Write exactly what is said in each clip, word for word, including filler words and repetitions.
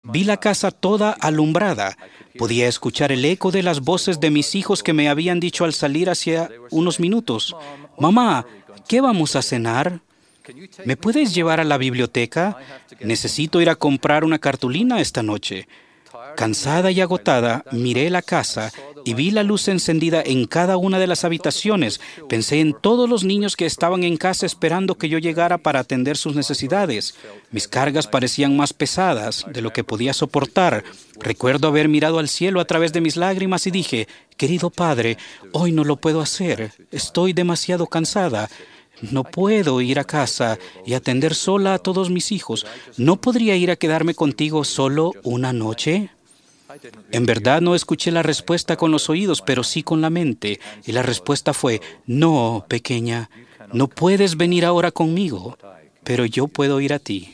Vi la casa toda alumbrada. Podía escuchar el eco de las voces de mis hijos que me habían dicho al salir hacía unos minutos: «Mamá, ¿qué vamos a cenar? ¿Me puedes llevar a la biblioteca? Necesito ir a comprar una cartulina esta noche». Cansada y agotada, miré la casa y vi la luz encendida en cada una de las habitaciones. Pensé en todos los niños que estaban en casa esperando que yo llegara para atender sus necesidades. Mis cargas parecían más pesadas de lo que podía soportar. Recuerdo haber mirado al cielo a través de mis lágrimas y dije: «Querido Padre, hoy no lo puedo hacer. Estoy demasiado cansada. No puedo ir a casa y atender sola a todos mis hijos. ¿No podría ir a quedarme contigo solo una noche?». En verdad no escuché la respuesta con los oídos, pero sí con la mente. Y la respuesta fue: «No, pequeña, no puedes venir ahora conmigo, pero yo puedo ir a ti».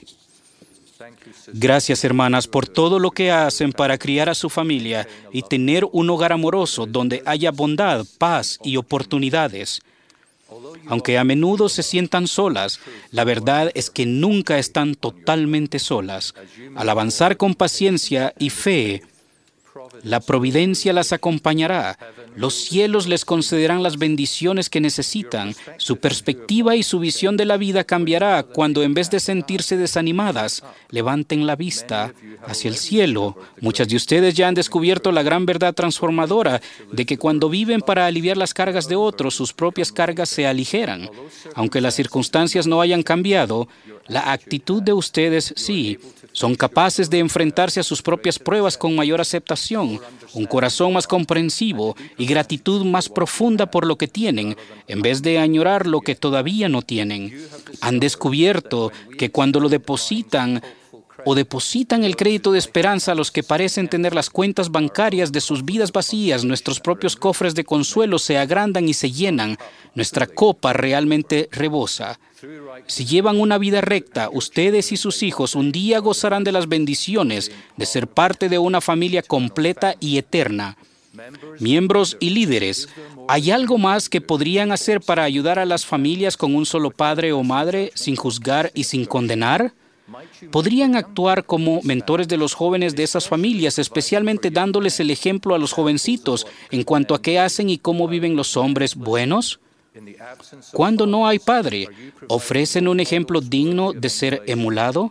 Gracias, hermanas, por todo lo que hacen para criar a su familia y tener un hogar amoroso donde haya bondad, paz y oportunidades. Aunque a menudo se sientan solas, la verdad es que nunca están totalmente solas. Al avanzar con paciencia y fe, la providencia las acompañará. Los cielos les concederán las bendiciones que necesitan. Su perspectiva y su visión de la vida cambiará cuando, en vez de sentirse desanimadas, levanten la vista hacia el cielo. Muchas de ustedes ya han descubierto la gran verdad transformadora de que cuando viven para aliviar las cargas de otros, sus propias cargas se aligeran. Aunque las circunstancias no hayan cambiado, la actitud de ustedes sí. Son capaces de enfrentarse a sus propias pruebas con mayor aceptación, un corazón más comprensivo y gratitud más profunda por lo que tienen, en vez de añorar lo que todavía no tienen. Han descubierto que cuando lo depositan o depositan el crédito de esperanza a los que parecen tener las cuentas bancarias de sus vidas vacías, nuestros propios cofres de consuelo se agrandan y se llenan. Nuestra copa realmente rebosa. Si llevan una vida recta, ustedes y sus hijos un día gozarán de las bendiciones de ser parte de una familia completa y eterna. Miembros y líderes, ¿hay algo más que podrían hacer para ayudar a las familias con un solo padre o madre sin juzgar y sin condenar? ¿Podrían actuar como mentores de los jóvenes de esas familias, especialmente dándoles el ejemplo a los jovencitos en cuanto a qué hacen y cómo viven los hombres buenos? Cuando no hay padre, ¿ofrecen un ejemplo digno de ser emulado?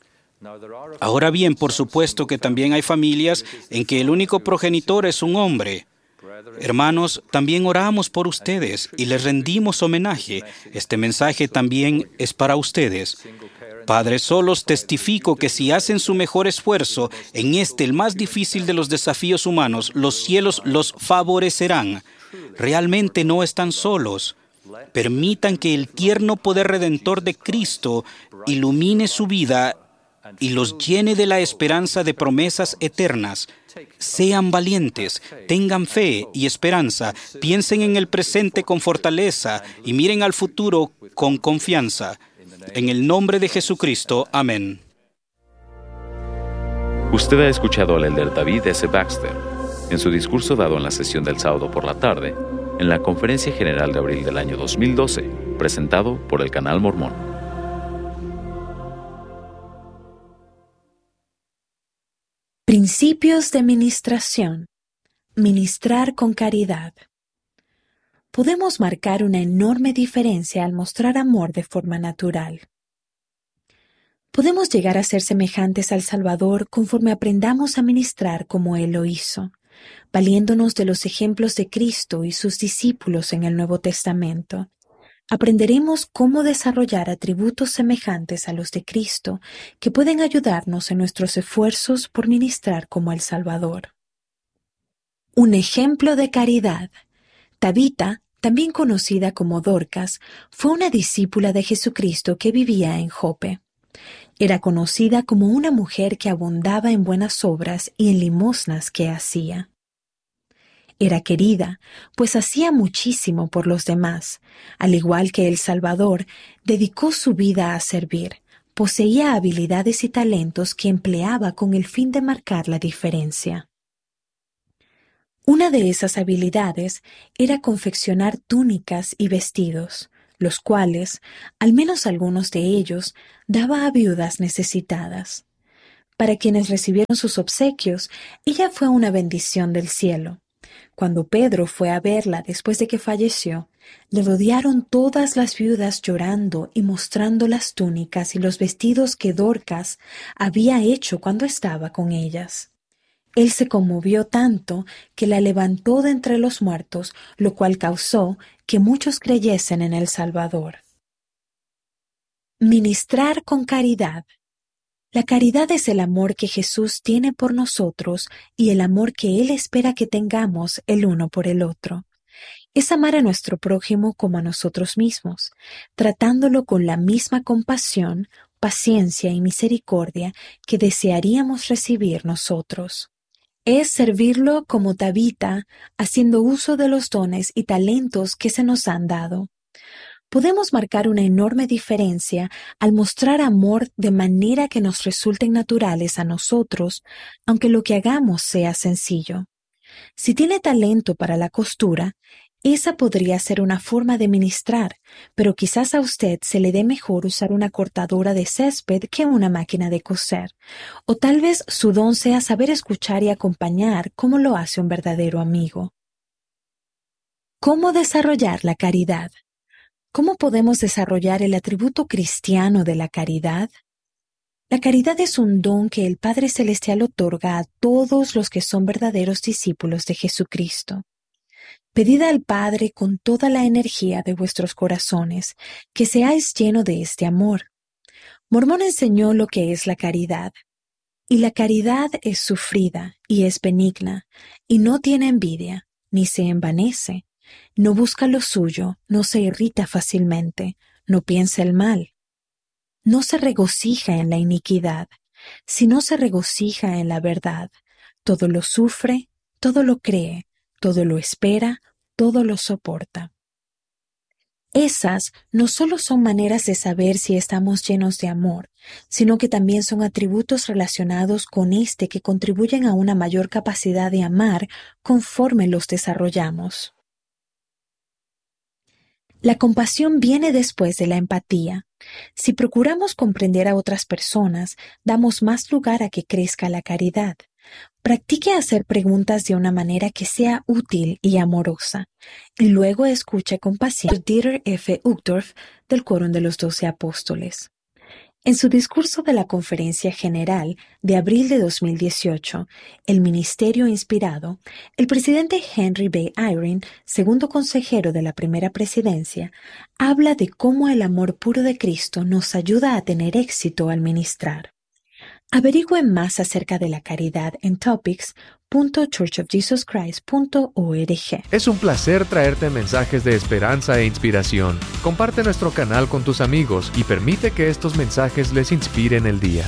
Ahora bien, por supuesto que también hay familias en que el único progenitor es un hombre. Hermanos, también oramos por ustedes y les rendimos homenaje. Este mensaje también es para ustedes. Padres solos, testifico que si hacen su mejor esfuerzo en este, el más difícil de los desafíos humanos, los cielos los favorecerán. Realmente no están solos. Permitan que el tierno poder redentor de Cristo ilumine su vida y los llene de la esperanza de promesas eternas. Sean valientes, tengan fe y esperanza, piensen en el presente con fortaleza y miren al futuro con confianza. En el nombre de Jesucristo, amén. Usted ha escuchado al elder David S. Baxter en su discurso dado en la sesión del sábado por la tarde, en la Conferencia General de abril del año dos mil doce, presentado por el Canal Mormón. Principios de ministración. Ministrar con caridad. Podemos marcar una enorme diferencia al mostrar amor de forma natural. Podemos llegar a ser semejantes al Salvador conforme aprendamos a ministrar como Él lo hizo, valiéndonos de los ejemplos de Cristo y sus discípulos en el Nuevo Testamento. Aprenderemos cómo desarrollar atributos semejantes a los de Cristo que pueden ayudarnos en nuestros esfuerzos por ministrar como el Salvador. Un ejemplo de caridad. Tabita, también conocida como Dorcas, fue una discípula de Jesucristo que vivía en Jope. Era conocida como una mujer que abundaba en buenas obras y en limosnas que hacía. Era querida, pues hacía muchísimo por los demás. Al igual que el Salvador, dedicó su vida a servir. Poseía habilidades y talentos que empleaba con el fin de marcar la diferencia. Una de esas habilidades era confeccionar túnicas y vestidos, los cuales, al menos algunos de ellos, daba a viudas necesitadas. Para quienes recibieron sus obsequios, ella fue una bendición del cielo. Cuando Pedro fue a verla después de que falleció, le rodearon todas las viudas llorando y mostrando las túnicas y los vestidos que Dorcas había hecho cuando estaba con ellas. Él se conmovió tanto que la levantó de entre los muertos, lo cual causó que muchos creyesen en el Salvador. Ministrar con caridad. La caridad es el amor que Jesús tiene por nosotros y el amor que Él espera que tengamos el uno por el otro. Es amar a nuestro prójimo como a nosotros mismos, tratándolo con la misma compasión, paciencia y misericordia que desearíamos recibir nosotros. Es servirlo como Tabita, haciendo uso de los dones y talentos que se nos han dado. Podemos marcar una enorme diferencia al mostrar amor de manera que nos resulten naturales a nosotros, aunque lo que hagamos sea sencillo. Si tiene talento para la costura, esa podría ser una forma de ministrar, pero quizás a usted se le dé mejor usar una cortadora de césped que una máquina de coser, o tal vez su don sea saber escuchar y acompañar como lo hace un verdadero amigo. ¿Cómo desarrollar la caridad? ¿Cómo podemos desarrollar el atributo cristiano de la caridad? La caridad es un don que el Padre Celestial otorga a todos los que son verdaderos discípulos de Jesucristo. Pedid al Padre con toda la energía de vuestros corazones, que seáis llenos de este amor. Mormón enseñó lo que es la caridad. Y la caridad es sufrida y es benigna, y no tiene envidia, ni se envanece. No busca lo suyo, no se irrita fácilmente, no piensa el mal. No se regocija en la iniquidad, sino se regocija en la verdad. Todo lo sufre, todo lo cree, todo lo espera, todo lo soporta. Esas no solo son maneras de saber si estamos llenos de amor, sino que también son atributos relacionados con este que contribuyen a una mayor capacidad de amar conforme los desarrollamos. La compasión viene después de la empatía. Si procuramos comprender a otras personas, damos más lugar a que crezca la caridad. Practique hacer preguntas de una manera que sea útil y amorosa, y luego escuche con paciencia. Dieter F. Uchtdorf, del Quórum de los Doce Apóstoles. En su discurso de la Conferencia General de abril de dos mil dieciocho, El Ministerio Inspirado, el presidente Henry B. Eyring, segundo consejero de la primera presidencia, habla de cómo el amor puro de Cristo nos ayuda a tener éxito al ministrar. Averigüen más acerca de la caridad en topics punto church of jesus christ punto org. Es un placer traerte mensajes de esperanza e inspiración. Comparte nuestro canal con tus amigos y permite que estos mensajes les inspiren el día.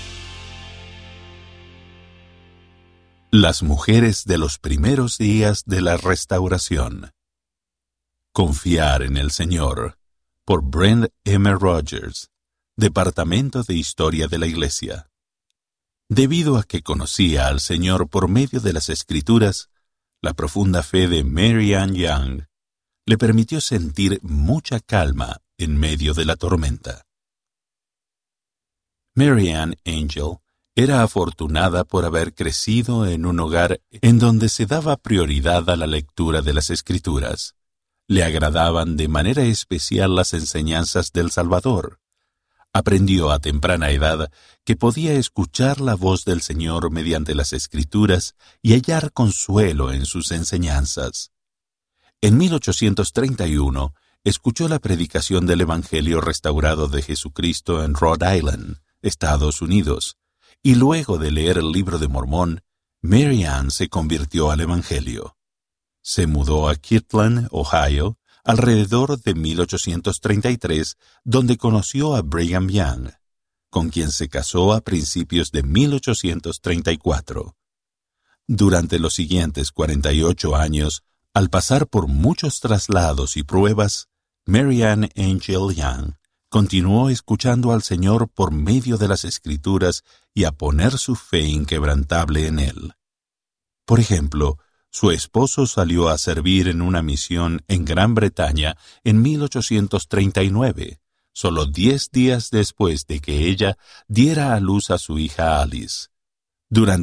Las mujeres de los primeros días de la restauración. Confiar en el Señor, por Brent M. Rogers, Departamento de Historia de la Iglesia. Debido a que conocía al Señor por medio de las Escrituras, la profunda fe de Mary Ann Young le permitió sentir mucha calma en medio de la tormenta. Mary Ann Angel era afortunada por haber crecido en un hogar en donde se daba prioridad a la lectura de las Escrituras. Le agradaban de manera especial las enseñanzas del Salvador. Aprendió a temprana edad que podía escuchar la voz del Señor mediante las Escrituras y hallar consuelo en sus enseñanzas. En mil ochocientos treinta y uno, escuchó la predicación del Evangelio restaurado de Jesucristo en Rhode Island, Estados Unidos, y luego de leer el Libro de Mormón, Mary Ann se convirtió al Evangelio. Se mudó a Kirtland, Ohio, alrededor de mil ochocientos treinta y tres, donde conoció a Brigham Young, con quien se casó a principios de mil ochocientos treinta y cuatro. Durante los siguientes cuarenta y ocho años, al pasar por muchos traslados y pruebas, Mary Ann Angel Young continuó escuchando al Señor por medio de las Escrituras y a poner su fe inquebrantable en Él. Por ejemplo, su esposo salió a servir en una misión en Gran Bretaña en mil ochocientos treinta y nueve, solo diez días después de que ella diera a luz a su hija Alice. Durante